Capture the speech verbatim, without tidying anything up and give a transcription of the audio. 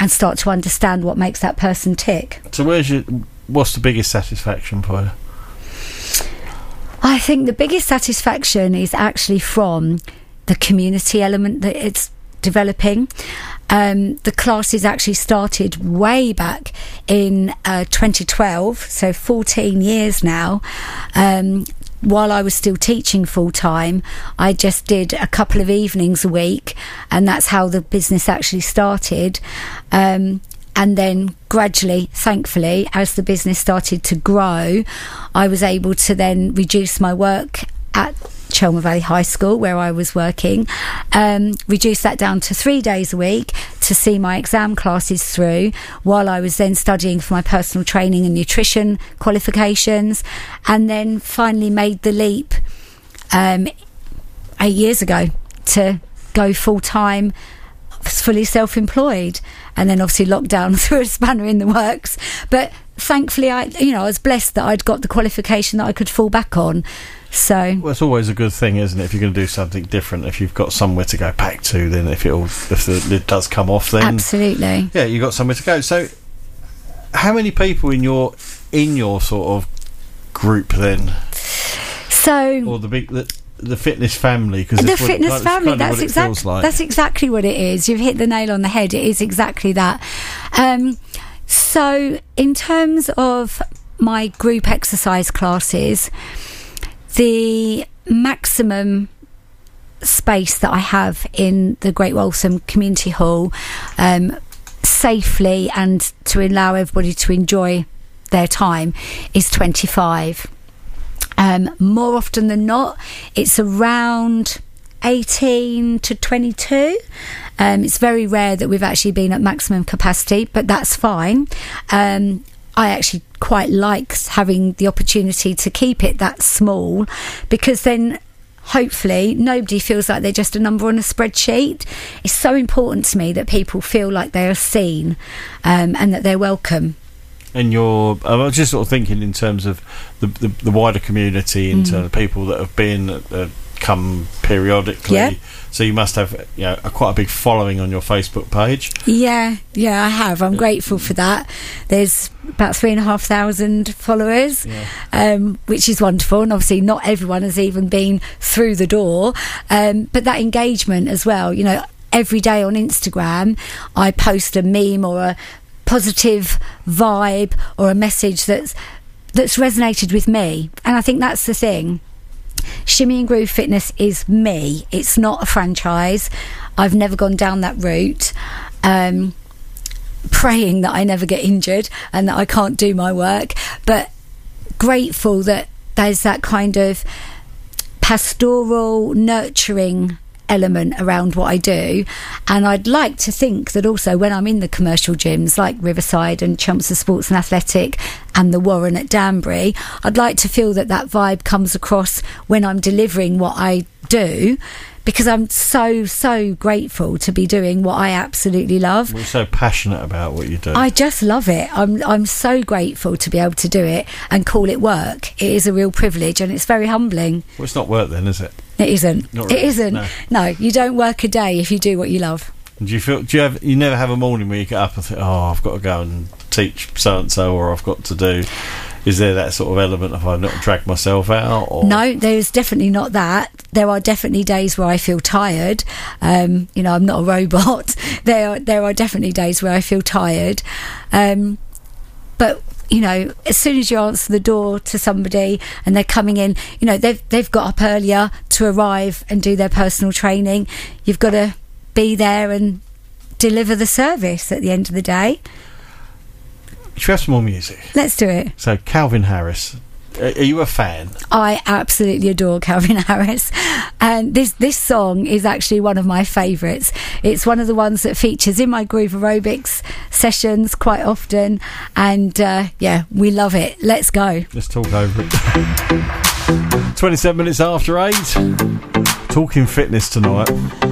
and start to understand what makes that person tick. So where's your, what's the biggest satisfaction for you? I think the biggest satisfaction is actually from the community element that it's developing. Um, the classes actually started way back in uh, twenty twelve, so fourteen years now. Um, while I was still teaching full time, I just did a couple of evenings a week, and that's how the business actually started. Um, and then gradually, thankfully, as the business started to grow, I was able to then reduce my work at Chelmer Valley High School, where I was working, um, reduce that down to three days a week to see my exam classes through, while I was then studying for my personal training and nutrition qualifications, and then finally made the leap um, eight years ago to go full-time, fully self-employed. And then obviously lockdown threw a spanner in the works, but thankfully I you know I was blessed that I'd got the qualification that I could fall back on. So well, it's always a good thing, isn't it, if you're going to do something different, if you've got somewhere to go back to, then if it all if the lid does come off, then absolutely, yeah, you've got somewhere to go. So how many people in your in your sort of group then, so or the big the, the fitness family? Because the fitness what, family, that's that's exactly like. that's exactly what it is. You've hit the nail on the head. It is exactly that. Um, so in terms of my group exercise classes, the maximum space that I have in the Great Waltham Community Hall, um, safely and to allow everybody to enjoy their time, is twenty-five. Um, more often than not, it's around eighteen to twenty-two. Um, it's very rare that we've actually been at maximum capacity, but that's fine. Um, I actually quite like having the opportunity to keep it that small, because then hopefully nobody feels like they're just a number on a spreadsheet. It's so important to me that people feel like they are seen, um, and that they're welcome. And you're, I was just sort of thinking in terms of the the, the wider community, in terms of people that have been uh, come periodically. Yeah. So you must have, you know, a quite a big following on your Facebook page. Yeah, yeah, I have. I'm grateful for that. There's about three and a half thousand followers, Yeah. um, which is wonderful. And obviously, not everyone has even been through the door, um, but that engagement as well. You know, every day on Instagram, I post a meme or a positive vibe or a message that's that's resonated with me, and I think that's the thing. Shimmy and Groove Fitness is me. It's not a franchise. I've never gone down that route, um, praying that I never get injured and that I can't do my work, but grateful that there's that kind of pastoral, nurturing element around what I do. And I'd like to think that also when I'm in the commercial gyms like Riverside and Chelmsford Sports and Athletic and the Warren at Danbury, I'd like to feel that that vibe comes across when I'm delivering what I do, because I'm so so grateful to be doing what I absolutely love. We're so passionate about what you do. I just love it. I'm I'm so grateful to be able to do it and call it work. It is a real privilege, and it's very humbling. Well, it's not work then, is it? It isn't. Not really, it isn't. no. No, you don't work a day if you do what you love. Do you feel? Do you have? You never have a morning where you get up and think, "Oh, I've got to go and teach so and so," or "I've got to do." Is there that sort of element of I not drag myself out? Or? No, there's definitely not that. There are definitely days where I feel tired. Um, you know, I'm not a robot. There are there are definitely days where I feel tired. Um, but you know, as soon as you answer the door to somebody and they're coming in, you know, they've they've got up earlier to arrive and do their personal training. You've got to be there and deliver the service at the end of the day. Should we have some more music? Let's do it. So, Calvin Harris, are you a fan? I absolutely adore Calvin Harris, and this this song is actually one of my favourites. It's one of the ones that features in my groove aerobics sessions quite often, and uh, yeah, we love it. Let's go. Let's talk over it. twenty-seven minutes after eight. Talking fitness tonight.